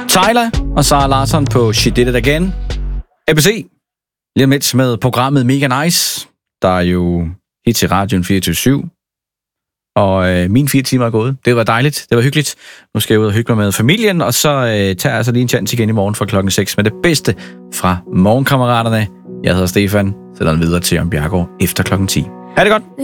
Tyler og Sara Larsson på She Did It Again. ABC, lige om lidt med programmet Mega Nice, der er jo hit til radioen 24/7. Og mine 4 timer er gået. Det var dejligt, det var hyggeligt. Nu skal jeg ud og hygge mig med familien, og så tager jeg så lige en chance igen i morgen fra klokken 6 med det bedste fra Morgenkammeraterne. Jeg hedder Stefan, så den videre til Jørgen Bjergård efter klokken 10. Ha' det godt!